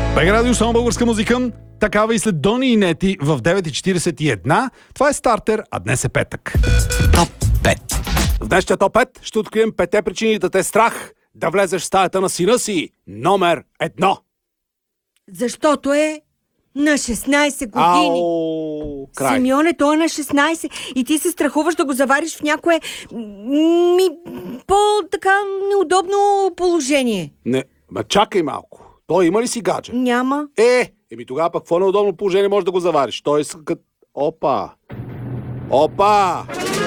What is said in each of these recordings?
БГ Радио, само българска музика. Такава и след Дони и Нети в 9.41. Това е стартер, а днес е петък. Топ 5. В днешния топ 5 ще открием 5 причини да те е страх да влезеш в стаята на сина си. Номер 1. Защото е на 16 години. Край. Симеоне, той е на 16 и ти се страхуваш да го завариш в някое по-така неудобно положение. Не, чакай малко. Той има ли си гадже? Няма. Еми тогава пък какво неудобно положение може да го завариш? Той е като... Опа! Опа.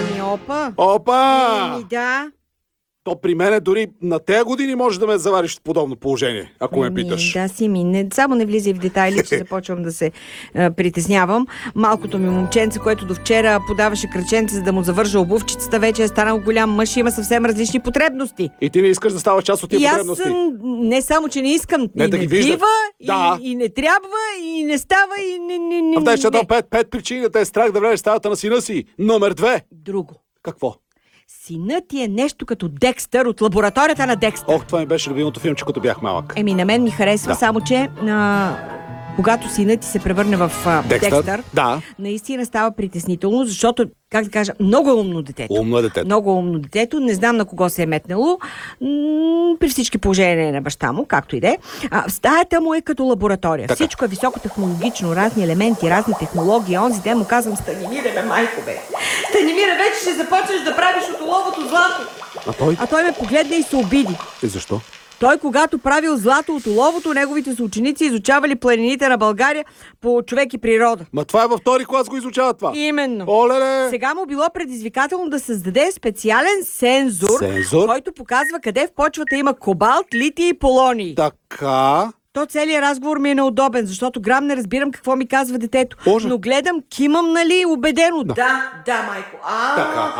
Опа! Да. То при мене дори на тези години може да ме завариш в подобно положение, ако ме питаш. Да, Сими, само не влизай в детайли, че започвам да се притеснявам. Малкото ми момченце, което до вчера подаваше кръченце, за да му завържа обувчицата, вече е станал голям мъж и има съвсем различни потребности. И ти не искаш да ставаш част от тия потребности? И аз не само, че не искам, не, и да не ги бива, да. и не трябва, и не става, и не. А в днешния топ 5 причини да те е страх да влезеш в стаята на сина си. Номер 2. Друго. Какво? Синът ти е нещо като Декстър от лабораторията на Декстър. Това ми беше любимото филмче, като бях малък. На мен ми харесва, да. само че когато синът ти се превърне в Декстър, да. наистина става притеснително, защото, как да кажа, много е умно детето. Умно е детето. Много е умно детето. Не знам на кого се е метнало. При всички положения на баща му, както и да е. Стаята му е като лаборатория. Така. Всичко е високотехнологично, разни елементи, разни технологии. Онзи ден му казвам: Станимире, бе, майко, бе. Станимире, вече ще започнеш да правиш от оловото злато. А той ме погледна и се обиди. И защо? Той, когато правил злато от оловото, неговите съученици изучавали планините на България по човек и природа. Ма това е във втори клас го изучава това. Именно. Оле-ле! Сега му било предизвикателно да създаде специален сензор, който показва къде в почвата има кобалт, литий и полоний. Така... То целият разговор ми е неудобен, защото грам не разбирам какво ми казва детето. Боже. Но гледам, кимам, нали, убедено. Да, майко. Така,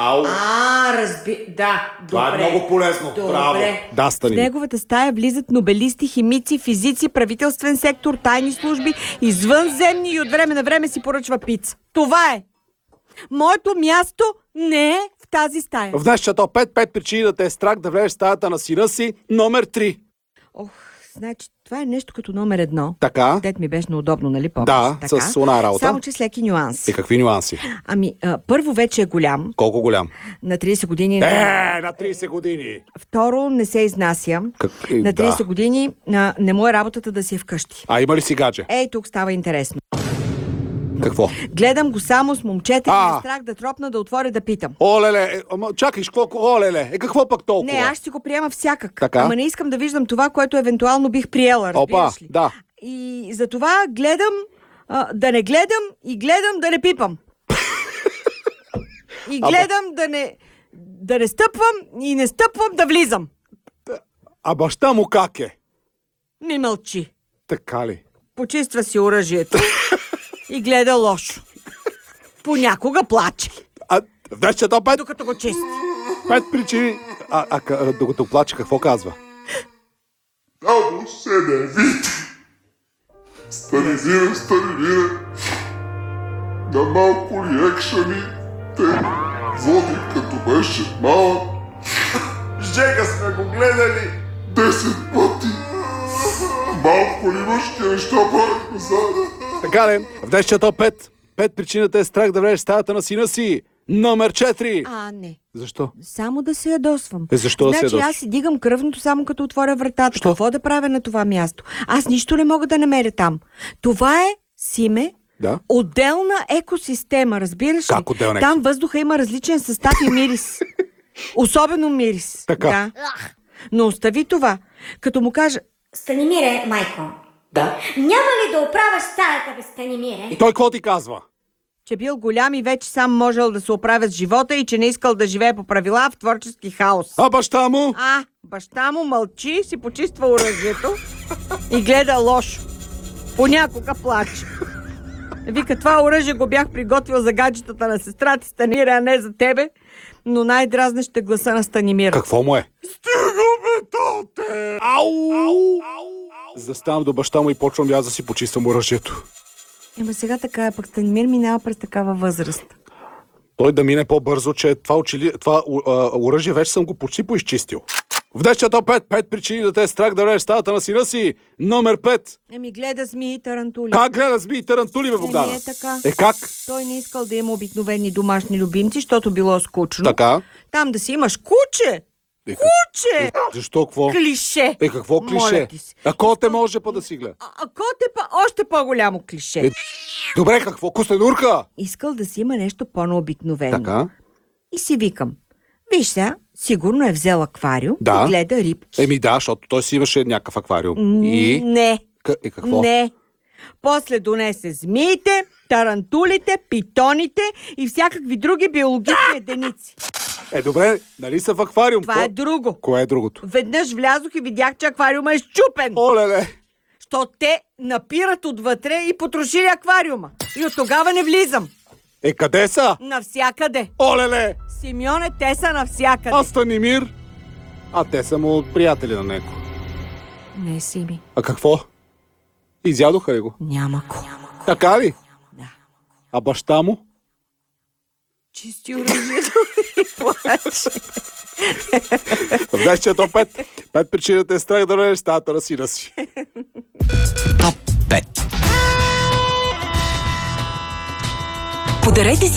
Да, това добре. е много полезно. Добре. Браво. Да, В Стани. неговата стая влизат нобелисти, химици, физици, правителствен сектор, тайни служби, извънземни и от време на време си поръчва пица. Това е. Моето място не е в тази стая. В днешния топ 5 причини да те е страх да влезеш в стаята на сина си. Номер 3. Значи, това е нещо като номер 1. Така. Дет ми беше неудобно, нали помниш? Да, така? с она работа. Само, че с леки нюанси. И какви нюанси? Първо вече е голям. Колко голям? На 30 години. На 30 години. Второ, не се изнася. На 30 години не му е работата да си е вкъщи. Има ли си гадже? Тук става интересно. Какво? Гледам го само с момчета и ме е страх да тропна, да отворя, да питам. Олеле, чакай, олеле, какво пък толкова? Не, аз ще си го приема всякак. Така? Ама не искам да виждам това, което евентуално бих приела, разбираш ли? Да. И затова гледам да не гледам и гледам да не пипам. И гледам да не стъпвам и не стъпвам да влизам. А баща му как е? Не мълчи. Така ли? Почиства си оръжието и гледа лошо. Понякога плаче. В днешния топ 5? Докато го чисти. 5 причини. Докато плаче, какво казва? Само се не вид. Станимире. На малко ли екшани те води като беше малък. Жега сме го гледали 10 пъти. Малко ли мъжки неща правят назад. Така ли? В днешния топ 5. 5 причината е страх да влезеш в стаята на сина си. Номер 4. Не. Защо? Само да се ядосвам. Защо да се ядосваш? Значи аз си дигам кръвното само като отворя вратата. Що? Какво да правя на това място? Аз нищо не мога да намеря там. Това е, Симе, отделна екосистема, разбираш ли? Как отделна? Там въздуха има различен състав и мирис. Особено мирис. Така. Да. Но остави това. Като му кажа: Станимире, майко. Да. Няма ли да оправяш стаята, бе, Станимире? И той какво ти казва? Че бил голям и вече сам можел да се оправя с живота и че не искал да живее по правила в творчески хаос. А баща му? Баща му мълчи, си почиства оръжието и гледа лошо. Понякога плаче. Вика: това оръжие го бях приготвил за гаджетата на сестра ти, Станимире, а не за тебе. Но най-дразнещ е гласа на Станимир. Какво му е? Стига бе, тоте! Ау! За да ставам до баща му и почвам аз да си почиствам оръжието. Сега така е, пък Станимир минава през такава възраст. Той да мине по-бързо, че това оръжие вече съм го почти поизчистил. В днешното 5 причини да те е страх да режеш стаята на сина си. Номер 5. Гледа змии и тарантули. Как гледа змии и тарантули, бе, Богдана? Не е така. Как? Той не искал да има обикновени домашни любимци, защото било скучно. Така? Там да си имаш куче. Е, Куче! Защо, какво? Клише. Какво клише? Моля ти се. А коте може па да си гледа? А кот е още по-голямо клише. Добре, какво? Костенурка? Искал да си има нещо по-необикновено. Така? И си викам. Виж сега, сигурно е взел аквариум Да. и гледа рибки. Да, защото той си имаше някакъв аквариум. И? Не. Какво? Не. После донесе змиите, тарантулите, питоните и всякакви други биологични единици. Добре, нали са в аквариум? Това е друго. Кое е другото? Веднъж влязох и видях, че аквариума е счупен. Оле-ле! Що те напират отвътре и потрошили аквариума. И от тогава не влизам. Къде са? Навсякъде. Оле-ле! Симеоне, те са навсякъде. А Станимир? А те са му приятели на него. Не, Сими. А какво? Изядоха ли го? Няма го. Така ли? Да. А баща му? Чисти оръжието и плаче. В днешното 5 причини да те е страх да режеш стаята на сина си. Топ 5. Подарете